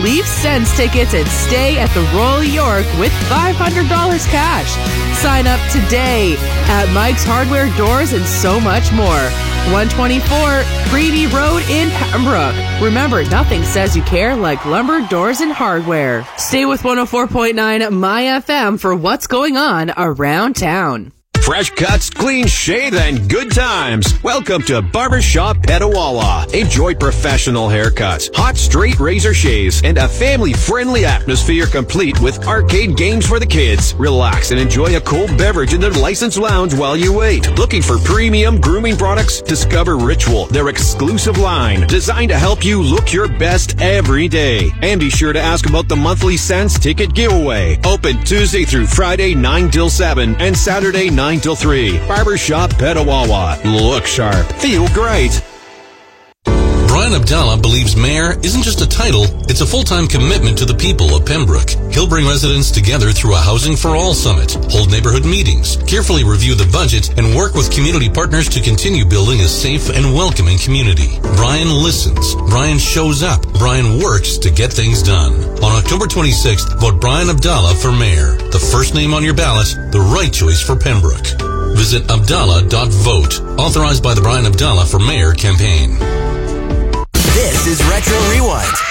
Leaf Sense tickets and stay at the Royal York with $500 cash. Sign up today at Mike's Hardware, Doors, and so much more. 124 Creedy Road in Pembroke. Remember, nothing says you care like lumber, doors, and hardware. Stay with 104.9 My FM for what's going on around town. Fresh cuts, clean shave, and good times. Welcome to Barbershop Petawawa. Enjoy professional haircuts, hot straight razor shaves, and a family-friendly atmosphere complete with arcade games for the kids. Relax and enjoy a cold beverage in the licensed lounge while you wait. Looking for premium grooming products? Discover Ritual, their exclusive line, designed to help you look your best every day. And be sure to ask about the monthly Sense ticket giveaway. Open Tuesday through Friday 9 till 7 and Saturday 9 till 3. Barbershop Petawawa. Look sharp. Feel great. Brian Abdallah believes mayor isn't just a title, it's a full-time commitment to the people of Pembroke. He'll bring residents together through a Housing for All summit, hold neighborhood meetings, carefully review the budget, and work with community partners to continue building a safe and welcoming community. Brian listens. Brian shows up. Brian works to get things done. On October 26th, vote Brian Abdallah for mayor. The first name on your ballot, the right choice for Pembroke. Visit abdallah.vote. Authorized by the Brian Abdallah for Mayor campaign. This is Retro Rewind.